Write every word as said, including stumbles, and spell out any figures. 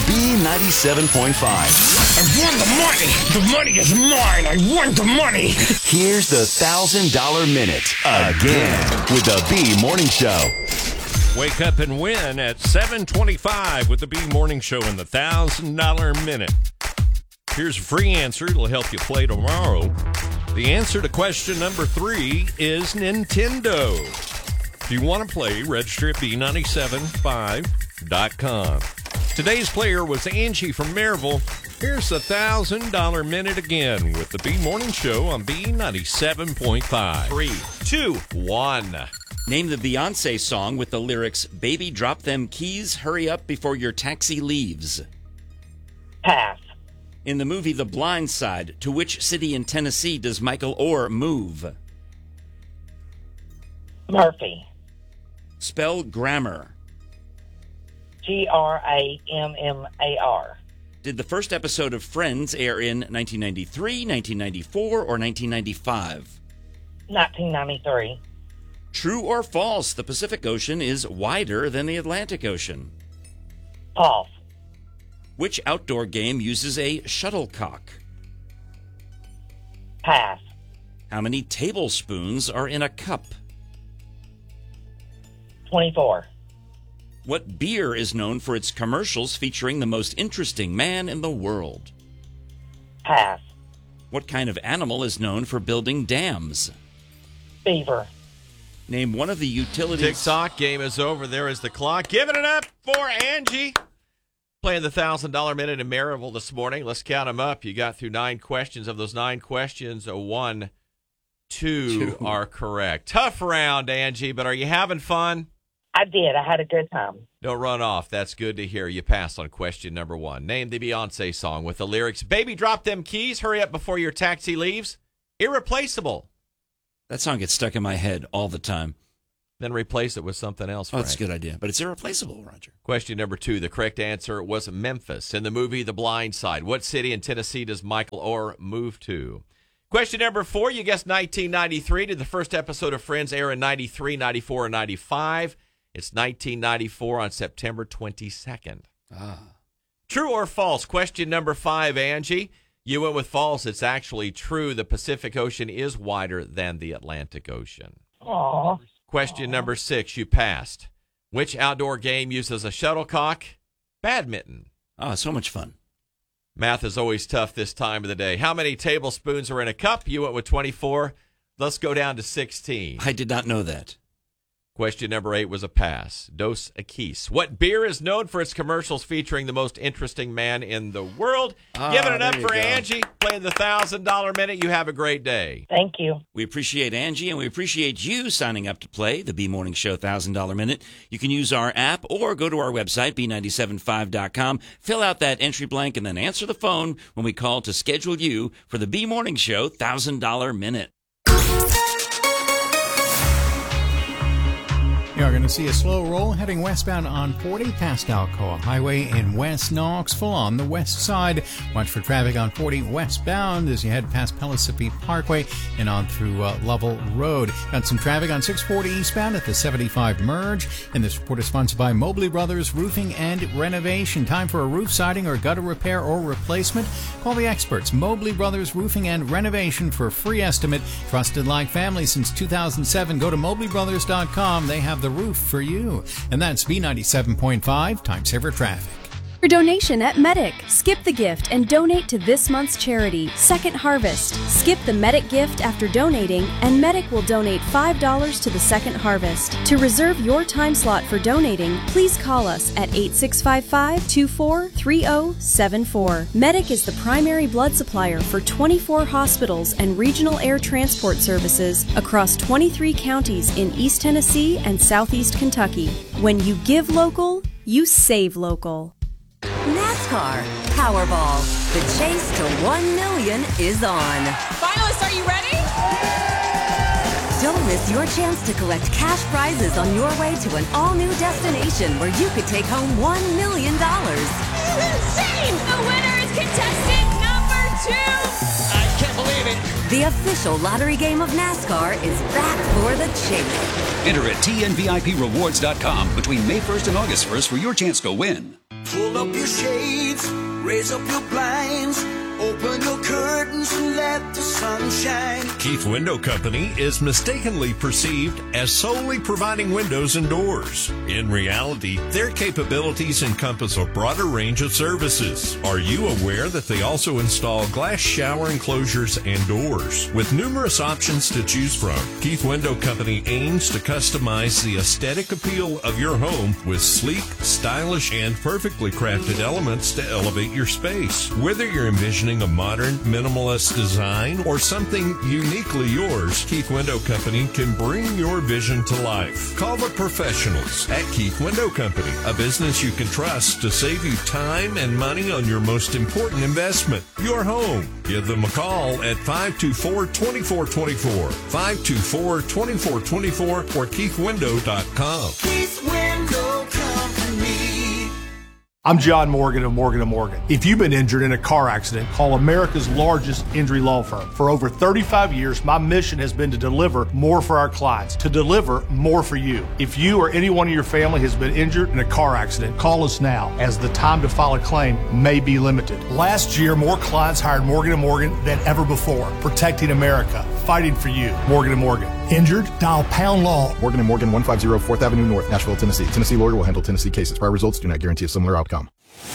B ninety-seven point five. I won the money. The money is mine. I won the money. Here's the one thousand dollar Minute again with the B Morning Show. Wake up and win at seven twenty-five with the B Morning Show and the one thousand dollar Minute. Here's a free answer. It'll help you play tomorrow. The answer to question number three is Nintendo. If you want to play, register at B nine seven five dot com. Today's player was Angie from Maryville. Here's the one thousand dollar Minute again with the B Morning Show on B ninety-seven point five. Three, two, one. Name the Beyonce song with the lyrics, "Baby, drop them keys, hurry up before your taxi leaves." Pass. In the movie The Blind Side, to which city in Tennessee does Michael Oher move? Murphy. Spell grammar. G R A M M A R. Did the first episode of Friends air in nineteen ninety-three, nineteen ninety-four, or nineteen ninety-five? nineteen ninety-three. True or false, the Pacific Ocean is wider than the Atlantic Ocean? False. Which outdoor game uses a shuttlecock? Pass. How many tablespoons are in a cup? twenty-four. What beer is known for its commercials featuring the most interesting man in the world? Pass. What kind of animal is known for building dams? Beaver. Name one of the utilities... Tick-tock, game is over. There is the clock. Giving it up for Angie. Playing the one thousand dollar Minute in Maryville this morning. Let's count them up. You got through nine questions. Of those nine questions, a one, two, two are correct. Tough round, Angie, but are you having fun? I did. I had a good time. Don't run off. That's good to hear. You passed on question number one. Name the Beyonce song with the lyrics, "Baby, drop them keys, hurry up before your taxi leaves." Irreplaceable. That song gets stuck in my head all the time. Then replace it with something else, Oh, Frank. that's a good idea. But it's irreplaceable, Roger. Question number two. The correct answer was Memphis. In the movie The Blind Side, what city in Tennessee does Michael Oher move to? Question number four. You guessed nineteen ninety-three. Did the first episode of Friends air in ninety-three, ninety-four, or ninety-five? It's nineteen ninety-four on September twenty-second. Ah. True or false? Question number five, Angie. You went with false. It's actually true. The Pacific Ocean is wider than the Atlantic Ocean. Aw. Question number six. You passed. Which outdoor game uses a shuttlecock? Badminton. Oh, so much fun. Math is always tough this time of the day. How many tablespoons are in a cup? You went with twenty-four. Let's go down to sixteen. I did not know that. Question number eight was a pass. Dos Equis. What beer is known for its commercials featuring the most interesting man in the world? Ah, Giving it up there you for go. Angie, playing the one thousand dollar Minute. You have a great day. Thank you. We appreciate Angie, and we appreciate you signing up to play the B Morning Show one thousand dollar Minute. You can use our app or go to our website, B nine seven five dot com, fill out that entry blank, and then answer the phone when we call to schedule you for the B Morning Show one thousand dollar Minute. You're going to see a slow roll heading westbound on forty past Alcoa Highway in West Knoxville on the west side. Watch for traffic on forty westbound as you head past Pellissippi Parkway and on through uh, Lovell Road. Got some traffic on six forty eastbound at the seventy-five merge. And this report is sponsored by Mobley Brothers Roofing and Renovation. Time for a roof siding or gutter repair or replacement? Call the experts, Mobley Brothers Roofing and Renovation, for a free estimate. Trusted like family since two thousand seven. Go to mobley brothers dot com. They have the roof for you. And that's B ninety-seven point five, Time Saver Traffic. For donation at Medic, skip the gift and donate to this month's charity, Second Harvest. Skip the Medic gift after donating, and Medic will donate five dollars to the Second Harvest. To reserve your time slot for donating, please call us at eight six five five, two four three zero seven four. Medic is the primary blood supplier for twenty-four hospitals and regional air transport services across twenty-three counties in East Tennessee and Southeast Kentucky. When you give local, you save local. NASCAR Powerball. The chase to one million is on. Finalists, are you ready? Don't miss your chance to collect cash prizes on your way to an all-new destination where you could take home one million dollars. This is insane! The winner is contestant number two! I can't believe it. The official lottery game of NASCAR is back for the chase. Enter at T N V I P rewards dot com between May first and August first for your chance to win. Pull up your shades, raise up your blinds, open your curtains and let the sun shine. Keith Window Company is mistakenly perceived as solely providing windows and doors. In reality, their capabilities encompass a broader range of services. Are you aware that they also install glass shower enclosures and doors? With numerous options to choose from, Keith Window Company aims to customize the aesthetic appeal of your home with sleek, stylish, and perfectly crafted elements to elevate your space. Whether you're envisioning a modern, minimalist design or something uniquely yours, Keith Window Company can bring your vision to life. Call the professionals at Keith Window Company, a business you can trust to save you time and money on your most important investment, your home. Give them a call at five two four, two four two four, five two four, two four two four, or keith window dot com. Keith Window Company. I'm John Morgan of Morgan and Morgan. If you've been injured in a car accident, call America's largest injury law firm. For over thirty-five years, my mission has been to deliver more for our clients, to deliver more for you. If you or anyone in your family has been injured in a car accident, call us now, as the time to file a claim may be limited. Last year, more clients hired Morgan and Morgan than ever before, protecting America, fighting for you. Morgan and Morgan. Injured? Dial pound law. Morgan and Morgan, one fifty fourth Avenue North, Nashville, Tennessee. Tennessee lawyer will handle Tennessee cases. Prior results do not guarantee a similar outcome.